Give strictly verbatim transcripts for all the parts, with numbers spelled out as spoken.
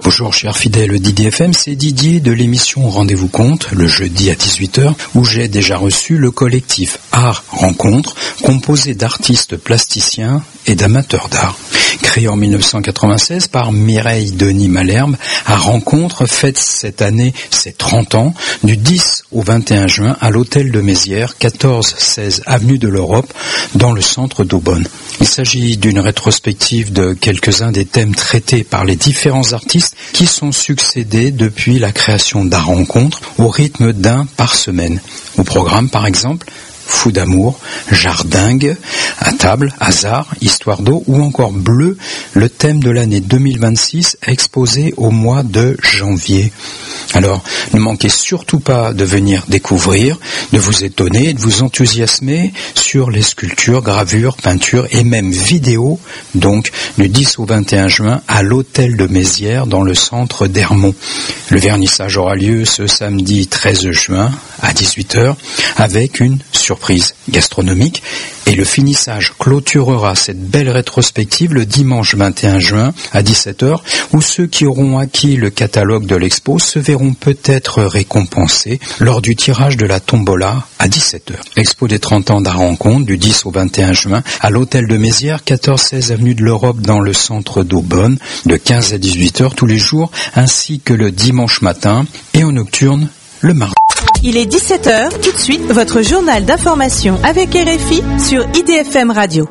Bonjour chers fidèles d'I D F M, c'est Didier de l'émission Rendez-vous Compte, le jeudi à dix-huit heures, où j'ai déjà reçu le collectif Art Rencontre, composé d'artistes plasticiens et d'amateurs d'art. Créé en mille neuf cent quatre-vingt-seize par Mireille Denis Malherbe, Art Rencontre fête cette année ses trente ans, du dix au vingt et un juin à l'hôtel de Mézières, quatorze seize avenue de l'Europe, dans le centre d'Aubonne. Il s'agit d'une rétrospective de quelques-uns des thèmes traités par les différents artistes qui sont succédés depuis la création d'Art Rencontre au rythme d'un par semaine. Au programme, par exemple, Fou d'amour, Jardingue, à table, hasard, histoire d'eau ou encore bleu, le thème de l'année deux mille vingt-six exposé au mois de janvier. Alors, ne manquez surtout pas de venir découvrir, de vous étonner et de vous enthousiasmer sur les sculptures, gravures, peintures et même vidéos, donc du dix au vingt et un juin à l'hôtel de Mézières dans le centre d'Hermont. Le vernissage aura lieu ce samedi treize juin à dix-huit heures avec une surprise gastronomique et le finissage clôturera cette belle rétrospective le dimanche vingt et un juin à dix-sept heures où ceux qui auront acquis le catalogue de l'expo se verront peut-être récompensés lors du tirage de la tombola à dix-sept heures. Expo des trente ans d'Art Rencontre du dix au vingt et un juin à l'hôtel de Mézières, quatorze seize avenue de l'Europe dans le centre d'Aubonne de quinze à dix-huit heures tous les jours ainsi que le dimanche matin et en nocturne le mardi. Il est dix-sept heures, tout de suite, votre journal d'information avec R F I sur I D F M Radio.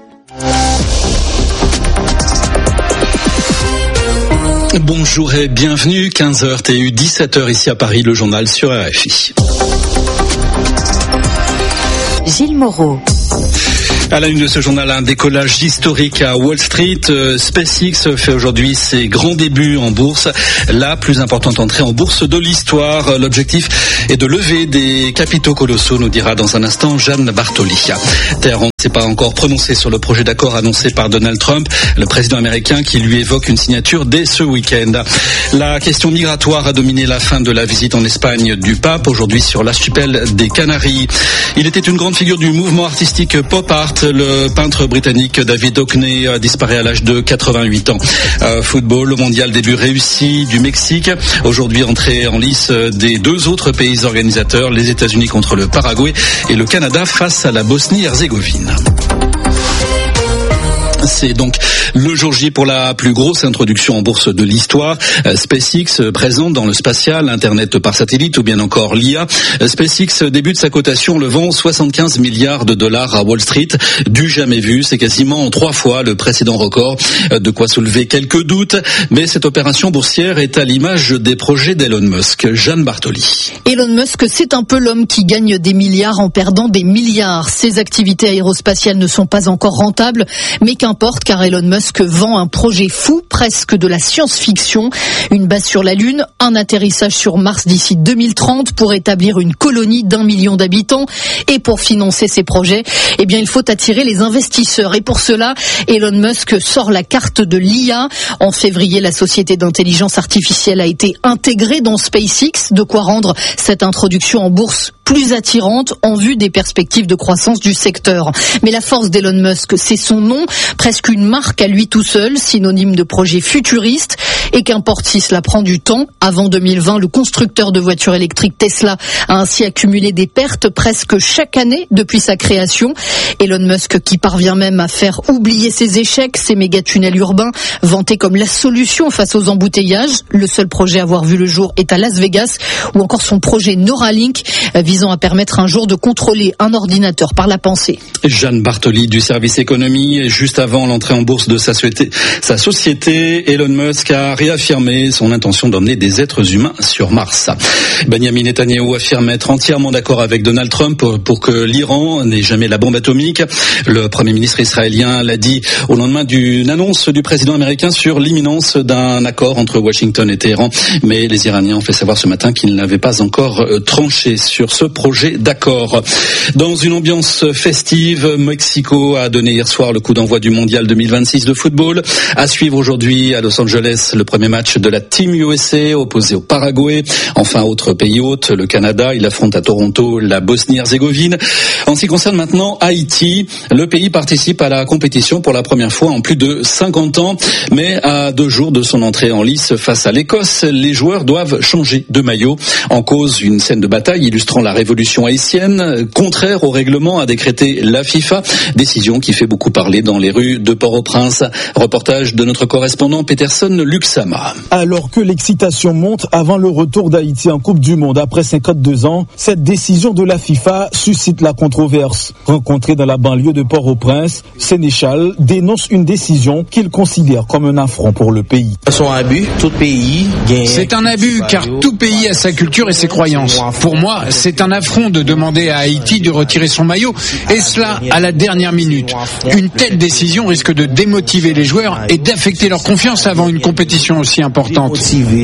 Bonjour et bienvenue, quinze heures T U, dix-sept heures ici à Paris, le journal sur R F I. Gilles Moreau. À la une de ce journal, un décollage historique à Wall Street. Euh, SpaceX fait aujourd'hui ses grands débuts en bourse. La plus importante entrée en bourse de l'histoire. L'objectif est de lever des capitaux colossaux, nous dira dans un instant Jeanne Bartoli. Téhéran ne s'est pas encore prononcé sur le projet d'accord annoncé par Donald Trump, le président américain qui lui évoque une signature dès ce week-end. La question migratoire a dominé la fin de la visite en Espagne du pape, aujourd'hui sur l'archipel des Canaries. Il était une grande figure du mouvement artistique pop art. Le peintre britannique David Hockney a disparu à l'âge de quatre-vingt-huit ans. Euh, football, le mondial début réussi du Mexique. Aujourd'hui entrée en lice des deux autres pays organisateurs, les États-Unis contre le Paraguay et le Canada face à la Bosnie-Herzégovine. C'est donc le jour J pour la plus grosse introduction en bourse de l'histoire. SpaceX présente dans le spatial, Internet par satellite ou bien encore l'I A. SpaceX débute sa cotation levant soixante-quinze milliards de dollars à Wall Street. Du jamais vu, c'est quasiment trois fois le précédent record. De quoi soulever quelques doutes, mais cette opération boursière est à l'image des projets d'Elon Musk. Jeanne Bartoli. Elon Musk, c'est un peu l'homme qui gagne des milliards en perdant des milliards. Ses activités aérospatiales ne sont pas encore rentables, mais qu'un Importe car Elon Musk vend un projet fou, presque de la science-fiction. Une base sur la Lune, un atterrissage sur Mars d'ici deux mille trente pour établir une colonie d'un million d'habitants. Et pour financer ces projets, eh bien, il faut attirer les investisseurs. Et pour cela, Elon Musk sort la carte de l'I A. En février, la société d'intelligence artificielle a été intégrée dans SpaceX, de quoi rendre cette introduction en bourse plus attirante en vue des perspectives de croissance du secteur. Mais la force d'Elon Musk, c'est son nom, presque une marque à lui tout seul, synonyme de projet futuriste. Et qu'importe si cela prend du temps, avant deux mille vingt, le constructeur de voitures électriques Tesla a ainsi accumulé des pertes presque chaque année depuis sa création. Elon Musk qui parvient même à faire oublier ses échecs, ses méga-tunnels urbains, vantés comme la solution face aux embouteillages. Le seul projet à avoir vu le jour est à Las Vegas, ou encore son projet Neuralink, visant à permettre un jour de contrôler un ordinateur par la pensée. Jeanne Bartoli du service économie. Et juste avant l'entrée en bourse de sa société, sa société, Elon Musk a réaffirmé son intention d'emmener des êtres humains sur Mars. Benjamin Netanyahou affirme être entièrement d'accord avec Donald Trump pour, pour que l'Iran n'ait jamais la bombe atomique. Le Premier ministre israélien l'a dit au lendemain d'une annonce du président américain sur l'imminence d'un accord entre Washington et Téhéran. Mais les Iraniens ont fait savoir ce matin qu'ils n'avaient pas encore tranché sur ce projet d'accord. Dans une ambiance festive, Mexico a donné hier soir le coup d'envoi du mondial deux mille vingt-six de football. À suivre aujourd'hui à Los Angeles, le premier match de la Team U S A opposé au Paraguay. Enfin, autre pays hôte, le Canada, il affronte à Toronto la Bosnie-Herzégovine. En ce qui concerne maintenant Haïti, le pays participe à la compétition pour la première fois en plus de cinquante ans, mais à deux jours de son entrée en lice face à l'Écosse, les joueurs doivent changer de maillot. En cause, une scène de bataille illustrant la révolution haïtienne, contraire au règlement a décrété la FIFA, décision qui fait beaucoup parler dans les rues de Port-au-Prince. Reportage de notre correspondant Peterson Luxama. Alors que l'excitation monte avant le retour d'Haïti en Coupe du Monde après cinquante-deux ans, cette décision de la FIFA suscite la controverse. Rencontré dans la banlieue de Port-au-Prince, Sénéchal dénonce une décision qu'il considère comme un affront pour le pays. C'est un abus car tout pays a sa culture et ses croyances. Pour moi, c'est un affront de demander à Haïti de retirer son maillot, et cela à la dernière minute. Une telle décision risque de démotiver les joueurs et d'affecter leur confiance avant une compétition aussi importante.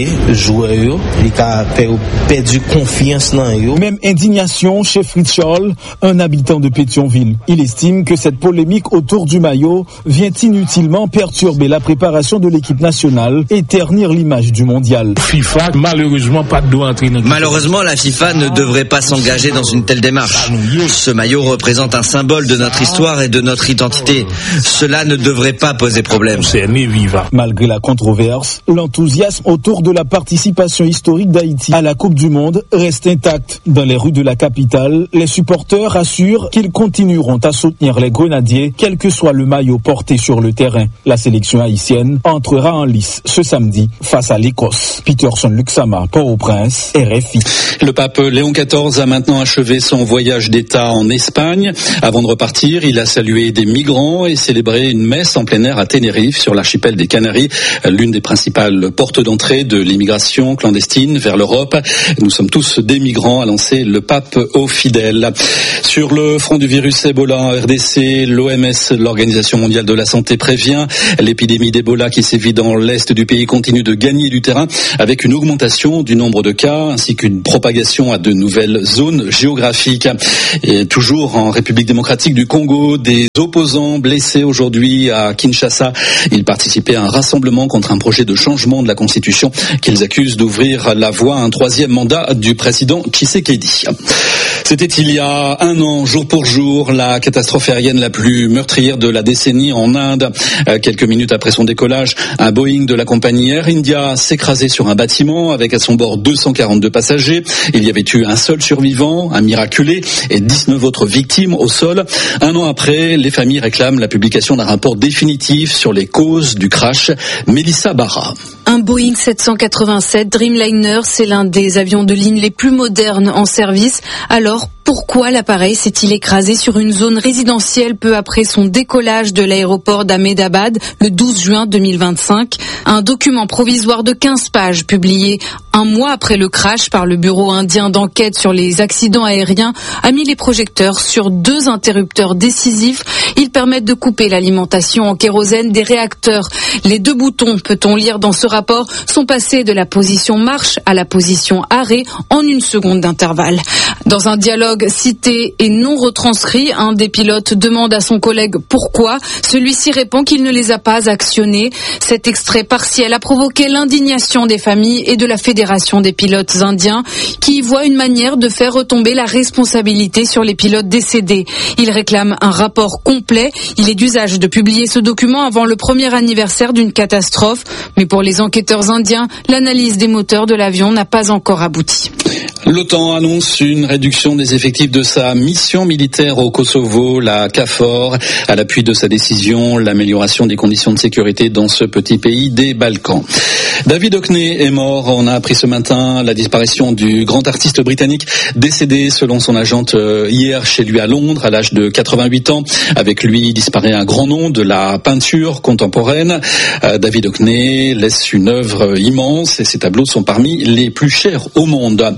Même indignation chez Fritz Scholl, un habitant de Pétionville. Il estime que cette polémique autour du maillot vient inutilement perturber la préparation de l'équipe nationale et ternir l'image du mondial. FIFA, malheureusement, pas de doigt entrer dans... Malheureusement, la FIFA ne devrait pas s'engager dans une telle démarche. Ce maillot représente un symbole de notre histoire et de notre identité. Cela ne devrait pas poser problème. Malgré la controverse, l'enthousiasme autour de la participation historique d'Haïti à la Coupe du Monde reste intact. Dans les rues de la capitale, les supporters assurent qu'ils continueront à soutenir les Grenadiers, quel que soit le maillot porté sur le terrain. La sélection haïtienne entrera en lice ce samedi face à l'Écosse. Peterson Luxama, Port-au-Prince, R F I. Le pape Léon quatorze a maintenant achevé son voyage d'État en Espagne. Avant de repartir, il a salué des migrants et célébré une messe en plein air à Tenerife, sur l'archipel des Canaries, l'une des principales portes d'entrée de l'immigration clandestine vers l'Europe. Nous sommes tous des migrants, a lancé le pape aux fidèles. Sur le front du virus Ebola en R D C, l'O M S, l'Organisation mondiale de la santé, prévient. L'épidémie d'Ebola qui sévit dans l'est du pays continue de gagner du terrain, avec une augmentation du nombre de cas ainsi qu'une propagation à de nouvelles zones géographiques. Et toujours en République démocratique du Congo, des opposants blessés aujourd'hui à Kinshasa. Ils participaient à un rassemblement contre un projet de changement de la Constitution qu'ils accusent d'ouvrir la voie à un troisième mandat du président Tshisekedi. C'était il y a un an, jour pour jour, la catastrophe aérienne la plus meurtrière de la décennie en Inde. Quelques minutes après son décollage, un Boeing de la compagnie Air India s'écrasait sur un bâtiment avec à son bord deux cent quarante-deux passagers. Il y avait eu un seul survivant, un miraculé, et dix-neuf autres victimes au sol. Un an après, les familles réclament la publication d'un rapport définitif sur les causes du crash. Mélissa Barra. Un Boeing sept cent quatre-vingt-sept Dreamliner, c'est l'un des avions de ligne les plus modernes en service. Alors, pourquoi l'appareil s'est-il écrasé sur une zone résidentielle peu après son décollage de l'aéroport d'Ahmedabad le douze juin deux mille vingt-cinq? Un document provisoire de quinze pages publié un mois après le crash par le Bureau indien d'enquête sur les accidents aériens a mis les projecteurs sur deux interrupteurs décisifs. Ils permettent de couper l'alimentation en kérosène des réacteurs. Les deux boutons, peut-on lire dans ce rapport, sont passés de la position marche à la position arrêt en une seconde d'intervalle. Dans un dialogue cité et non retranscrit, un des pilotes demande à son collègue pourquoi. Celui-ci répond qu'il ne les a pas actionnés. Cet extrait partiel a provoqué l'indignation des familles et de la Fédération des pilotes indiens qui y voient une manière de faire retomber la responsabilité sur les pilotes décédés. Ils réclament un rapport complet. Il est d'usage de publier ce document avant le premier anniversaire d'une catastrophe. Mais pour les enquêteurs indiens, l'analyse des moteurs de l'avion n'a pas encore abouti. L'OTAN annonce une réduction des effectifs de sa mission militaire au Kosovo, la KFOR, à l'appui de sa décision, l'amélioration des conditions de sécurité dans ce petit pays des Balkans. David Hockney est mort. On a appris ce matin la disparition du grand artiste britannique décédé selon son agente hier chez lui à Londres à l'âge de quatre-vingt-huit ans. Avec lui disparaît un grand nom de la peinture contemporaine. David Hockney laisse une œuvre immense et ses tableaux sont parmi les plus chers au monde.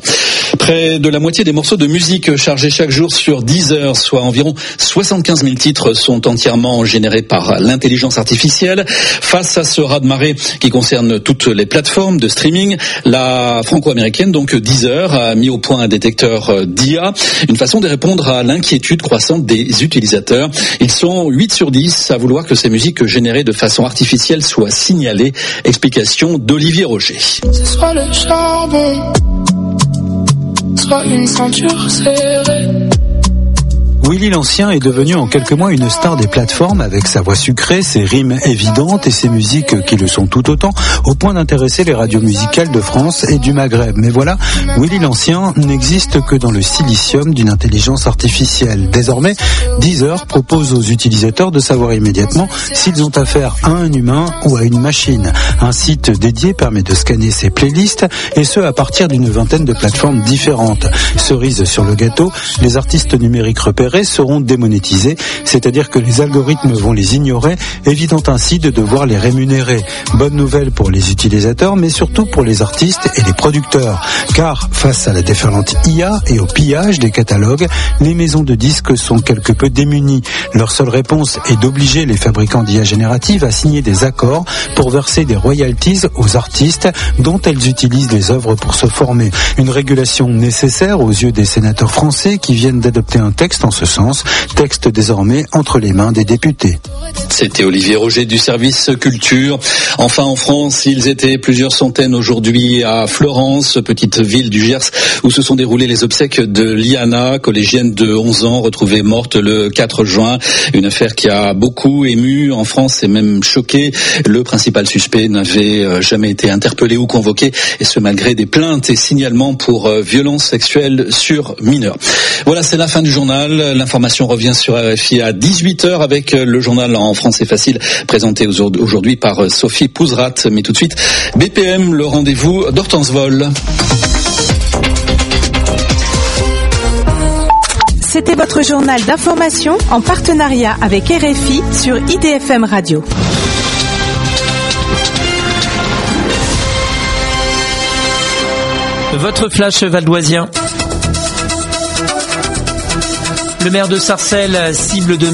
Près de la moitié des morceaux de musique chargés chaque jour sur Deezer, soit environ soixante-quinze mille titres, sont entièrement générés par l'intelligence artificielle. Face à ce raz-de-marée qui concerne toutes les plateformes de streaming, la franco-américaine, donc Deezer, a mis au point un détecteur d'I A, une façon de répondre à l'inquiétude croissante des utilisateurs. Ils sont huit sur dix à vouloir que ces musiques générées de façon artificielle soient signalées. Explication d'Olivier Roger. C'est soit le charbon, soit une ceinture serrée. Willy l'Ancien est devenu en quelques mois une star des plateformes avec sa voix sucrée, ses rimes évidentes et ses musiques qui le sont tout autant, au point d'intéresser les radios musicales de France et du Maghreb. Mais voilà, Willy l'Ancien n'existe que dans le silicium d'une intelligence artificielle. Désormais, Deezer propose aux utilisateurs de savoir immédiatement s'ils ont affaire à un humain ou à une machine. Un site dédié permet de scanner ses playlists, et ce à partir d'une vingtaine de plateformes différentes. Cerise sur le gâteau, les artistes numériques repérés seront démonétisés, c'est-à-dire que les algorithmes vont les ignorer, évitant ainsi de devoir les rémunérer. Bonne nouvelle pour les utilisateurs, mais surtout pour les artistes et les producteurs. Car face à la déferlante I A et au pillage des catalogues, les maisons de disques sont quelque peu démunies. Leur seule réponse est d'obliger les fabricants d'I A générative à signer des accords pour verser des royalties aux artistes dont elles utilisent les œuvres pour se former. Une régulation nécessaire aux yeux des sénateurs français qui viennent d'adopter un texte en ce sens, texte désormais entre les mains des députés. C'était Olivier Roger du service culture. Enfin, en France, ils étaient plusieurs centaines aujourd'hui à Florence, petite ville du Gers, où se sont déroulées les obsèques de Liana, collégienne de onze ans, retrouvée morte le quatre juin. Une affaire qui a beaucoup ému en France et même choqué. Le principal suspect n'avait jamais été interpellé ou convoqué, et ce malgré des plaintes et signalements pour violences sexuelles sur mineurs. Voilà, c'est la fin du journal. L'information revient sur R F I à dix-huit heures avec le journal en français facile présenté aujourd'hui par Sophie Pouzrat. Mais tout de suite, B P M, le rendez-vous d'Hortense Vol. C'était votre journal d'information en partenariat avec R F I sur I D F M Radio. Votre flash valdoisien. Le maire de Sarcelles cible de